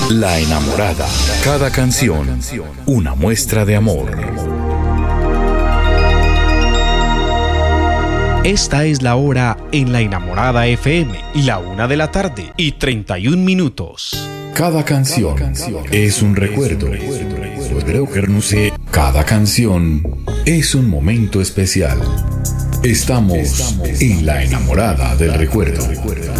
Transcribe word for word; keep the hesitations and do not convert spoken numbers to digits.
La enamorada. Cada canción, una muestra de amor. Esta es la hora en La Enamorada F M, la una de la tarde y treinta y un minutos. Cada canción es un recuerdo. Cada canción es un momento especial. Estamos en La Enamorada del Recuerdo.